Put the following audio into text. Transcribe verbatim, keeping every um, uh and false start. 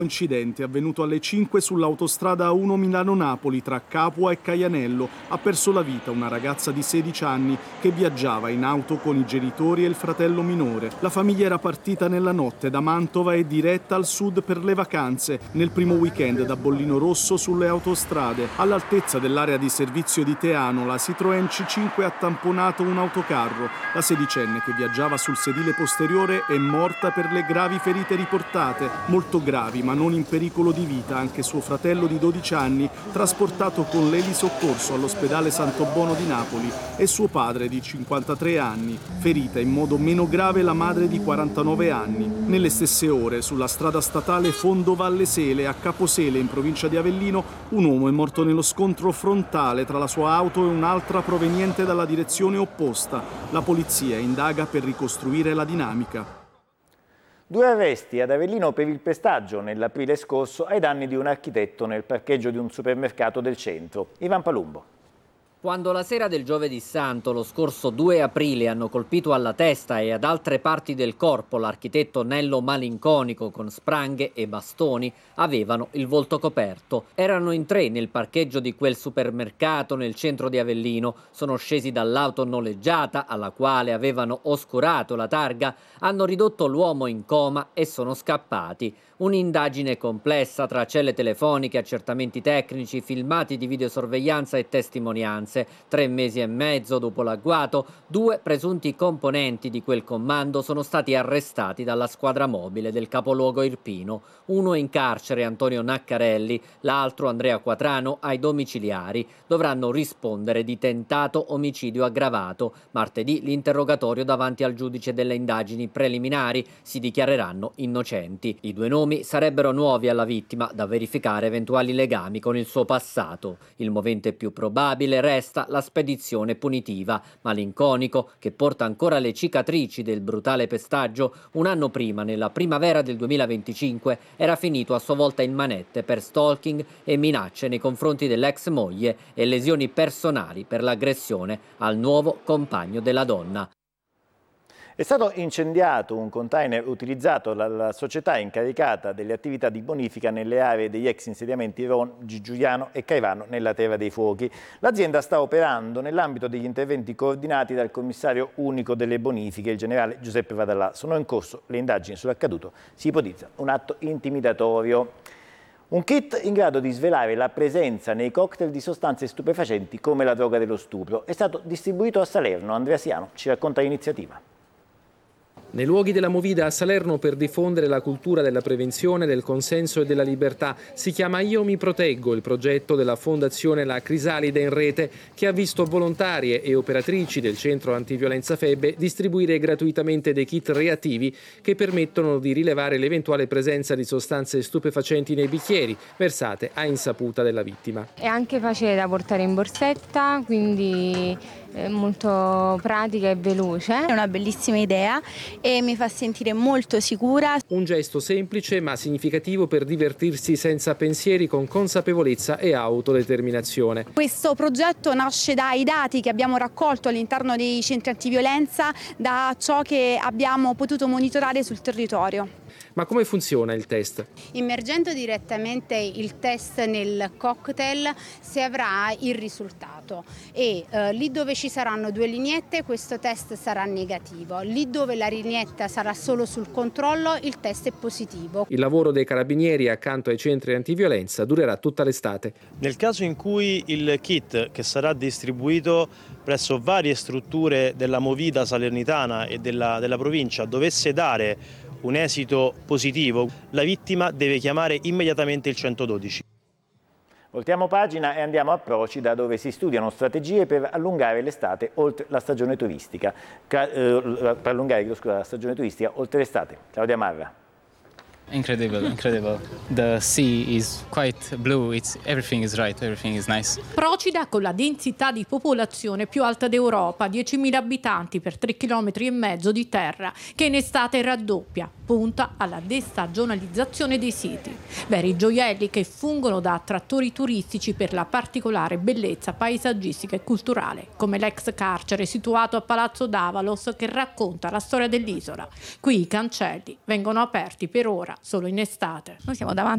Incidente avvenuto alle cinque sull'autostrada A uno Milano-Napoli tra Capua e Caianello. Ha perso la vita una ragazza di sedici anni che viaggiava in auto con i genitori e il fratello minore. La famiglia era partita nella notte da Mantova e diretta al sud per le vacanze, nel primo weekend da Bollino Rosso sulle autostrade. All'altezza dell'area di servizio di Teano, la Citroën C cinque ha tamponato un autocarro. La sedicenne che viaggiava sul sedile posteriore è morta per le gravi ferite riportate, molto gravi, ma non in pericolo di vita anche suo fratello di dodici anni, trasportato con l'elisoccorso all'ospedale Santo Bono di Napoli, e suo padre di cinquantatré anni. Ferita in modo meno grave la madre di quarantanove anni. Nelle stesse ore, sulla strada statale Fondo Valle Sele, a Caposele, in provincia di Avellino, un uomo è morto nello scontro frontale tra la sua auto e un'altra proveniente dalla direzione opposta. La polizia indaga per ricostruire la dinamica. Due arresti ad Avellino per il pestaggio nell'aprile scorso ai danni di un architetto nel parcheggio di un supermercato del centro. Ivan Palumbo. Quando la sera del giovedì santo, lo scorso due aprile, hanno colpito alla testa e ad altre parti del corpo l'architetto Nello Malinconico con spranghe e bastoni, avevano il volto coperto. Erano in tre nel parcheggio di quel supermercato nel centro di Avellino. Sono scesi dall'auto noleggiata, alla quale avevano oscurato la targa, hanno ridotto l'uomo in coma e sono scappati. Un'indagine complessa tra celle telefoniche, accertamenti tecnici, filmati di videosorveglianza e testimonianze. Tre mesi e mezzo dopo l'agguato, due presunti componenti di quel comando sono stati arrestati dalla squadra mobile del capoluogo irpino. Uno in carcere, Antonio Naccarelli, l'altro, Andrea Quatrano, ai domiciliari. Dovranno rispondere di tentato omicidio aggravato. Martedì l'interrogatorio davanti al giudice delle indagini preliminari. Si dichiareranno innocenti. I due nomi sarebbero nuovi alla vittima, da verificare eventuali legami con il suo passato. Il movente più probabile resta la spedizione punitiva. Malinconico, che porta ancora le cicatrici del brutale pestaggio, un anno prima, nella primavera del duemilaventicinque, era finito a sua volta in manette per stalking e minacce nei confronti dell'ex moglie e lesioni personali per l'aggressione al nuovo compagno della donna. È stato incendiato un container utilizzato dalla società incaricata delle attività di bonifica nelle aree degli ex insediamenti Ron, Giuliano e Caivano nella Terra dei Fuochi. L'azienda sta operando nell'ambito degli interventi coordinati dal commissario unico delle bonifiche, il generale Giuseppe Vadallà. Sono in corso le indagini sull'accaduto, si ipotizza un atto intimidatorio. Un kit in grado di svelare la presenza nei cocktail di sostanze stupefacenti come la droga dello stupro è stato distribuito a Salerno. Andrea Siano ci racconta l'iniziativa. Nei luoghi della Movida a Salerno per diffondere la cultura della prevenzione, del consenso e della libertà si chiama Io mi proteggo, il progetto della Fondazione La Crisalide in Rete, che ha visto volontarie e operatrici del Centro Antiviolenza Febbe distribuire gratuitamente dei kit reattivi che permettono di rilevare l'eventuale presenza di sostanze stupefacenti nei bicchieri versate a insaputa della vittima. È anche facile da portare in borsetta, quindi è molto pratica e veloce. È una bellissima idea e mi fa sentire molto sicura. Un gesto semplice ma significativo per divertirsi senza pensieri, con consapevolezza e autodeterminazione. Questo progetto nasce dai dati che abbiamo raccolto all'interno dei centri antiviolenza, da ciò che abbiamo potuto monitorare sul territorio. Ma come funziona il test? Immergendo direttamente il test nel cocktail si avrà il risultato e eh, lì dove ci saranno due lineette questo test sarà negativo, lì dove la lineetta sarà solo sul controllo il test è positivo. Il lavoro dei carabinieri accanto ai centri antiviolenza durerà tutta l'estate. Nel caso in cui il kit che sarà distribuito presso varie strutture della Movida salernitana e della, della provincia dovesse dare un esito positivo, la vittima deve chiamare immediatamente il centododici. Voltiamo pagina e andiamo a Procida, dove si studiano strategie per allungare l'estate oltre la stagione turistica. Ca eh, per allungare scusa, la stagione turistica oltre l'estate. Claudia Marra. Incredible, incredible. The sea is quite blue, it's, everything is right, everything is nice. Procida, con la densità di popolazione più alta d'Europa, diecimila abitanti per tre chilometri e mezzo di terra, che in estate raddoppia, punta alla destagionalizzazione dei siti. Veri gioielli che fungono da attrattori turistici per la particolare bellezza paesaggistica e culturale, come l'ex carcere situato a Palazzo Davalos che racconta la storia dell'isola. Qui i cancelli vengono aperti per ora solo in estate. Noi siamo davanti